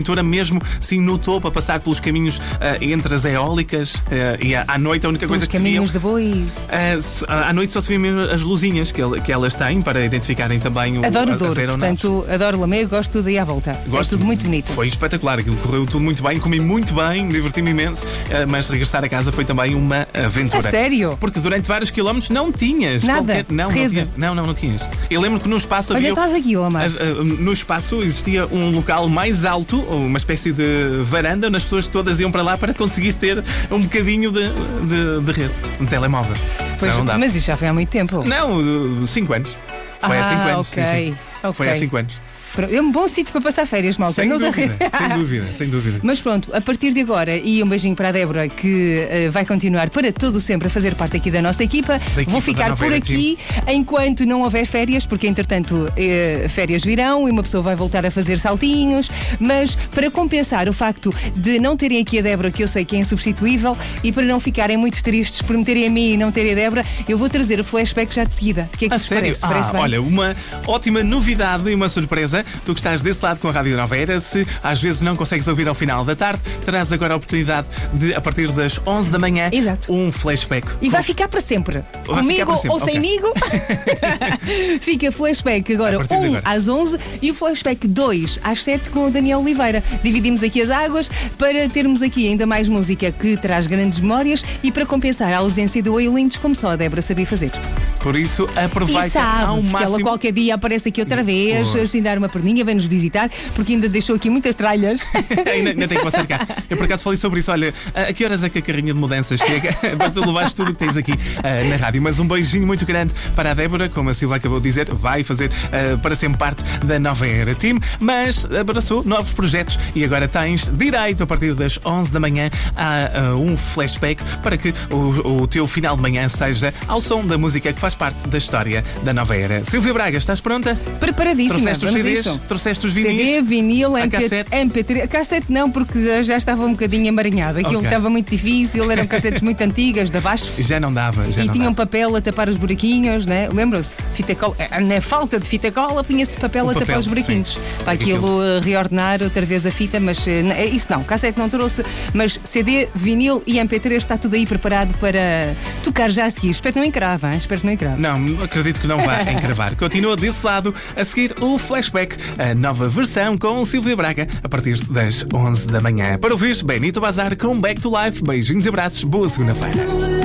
Mesmo sim no topo, a passar pelos caminhos entre as eólicas e à noite a única coisa que se via. Os caminhos de bois. À noite só se via mesmo as luzinhas que elas têm para identificarem também Adoro o as Douro, aeronaves. portanto, adoro Lamego, gosto tudo aí à volta. É tudo muito bonito. Foi espetacular, aquilo correu tudo muito bem, comi muito bem, diverti-me imenso, mas regressar a casa foi também uma aventura. A sério? Porque durante vários quilómetros não tinhas nada. Não tinhas. Eu lembro que no espaço havia. Olha, estás aqui, Omar. No espaço existia um local mais alto, uma espécie de varanda, onde as pessoas todas iam para lá para conseguir ter um bocadinho de rede, um telemóvel. Pois, mas isso já foi há muito tempo. Não, 5 anos. Foi há 5 anos. Okay. Sim. Foi há 5 anos. É um bom sítio para passar férias, malta. Sem dúvida. Mas pronto, a partir de agora, e um beijinho para a Débora, que vai continuar para todo sempre a fazer parte aqui da nossa equipa. Vou ficar por aqui enquanto não houver férias, porque entretanto férias virão e uma pessoa vai voltar a fazer saltinhos. Mas para compensar o facto de não terem aqui a Débora, que eu sei que é insubstituível, e para não ficarem muito tristes por me terem a mim e não terem a Débora, eu vou trazer o flashback já de seguida. O que é que vos parece? Parece bem? Olha, uma ótima novidade e uma surpresa. Tu que estás desse lado com a Rádio Nova Era, se às vezes não consegues ouvir ao final da tarde, terás agora a oportunidade de, a partir das 11 da manhã, exato, um flashback. E vai ficar para sempre. Comigo ou semigo. Fica flashback agora 1 às 11 e o flashback 2 às 7 com o Daniel Oliveira. Dividimos aqui as águas para termos aqui ainda mais música que traz grandes memórias e para compensar a ausência do Eilindes, como só a Débora sabia fazer. Por isso, aproveita ao máximo. Ela qualquer dia aparece aqui outra vez, assim dar uma perninha, vem-nos visitar, porque ainda deixou aqui muitas tralhas. ainda tem que passar cá. Eu por acaso falei sobre isso. Olha, a que horas é que a carrinha de mudanças chega? Para tu levares tudo o que tens aqui na rádio. Mas um beijinho muito grande para a Débora, como a Silvia acabou de dizer, vai fazer para sempre parte da Nova Era Team, mas abraçou novos projetos e agora tens direito, a partir das 11 da manhã, a um flashback para que o teu final de manhã seja ao som da música que faz parte da história da Nova Era. Silvia Braga, estás pronta? Preparadíssima. Trouxeste os CDs? Trouxeste os vinis? CD, vinil, cassete? MP3. Cassete não, porque já estava um bocadinho emaranhado. Aquilo estava muito difícil, eram cassetes muito antigas, da baixo. Já não dava. E tinham papel a tapar os buraquinhos, né? Lembram-se? Fita cola. Na falta de fita cola, punha-se papel a tapar os buraquinhos. Para aquilo reordenar outra vez a fita, mas isso não. Cassete não trouxe, mas CD, vinil e MP3 está tudo aí preparado para tocar já a seguir. Espero que não encrava, hein? Espero que não encrava. Não, acredito que não vai encravar. Continua desse lado a seguir o flashback, a nova versão com Silvia Braga, a partir das 11 da manhã. Para ouvir, Benito Bazar com Back to Life. Beijinhos e abraços. Boa segunda-feira.